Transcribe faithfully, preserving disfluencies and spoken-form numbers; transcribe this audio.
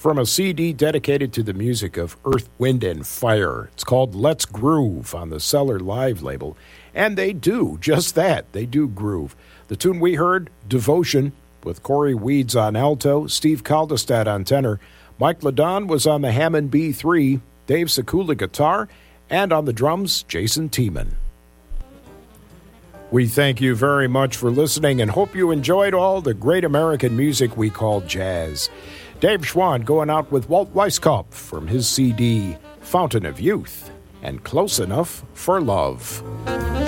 from a C D dedicated to the music of Earth, Wind, and Fire. It's called Let's Groove on the Cellar Live label. And they do just that. They do groove. The tune we heard, Devotion, with Corey Weeds on alto, Steve Kaldestad on tenor, Mike Ladon was on the Hammond B three, Dave Sekula guitar, and on the drums, Jason Tiemann. We thank you very much for listening and hope you enjoyed all the great American music we call jazz. Dave Schwann going out with Walt Weiskopf from his C D, Fountain of Youth, and Close Enough for Love.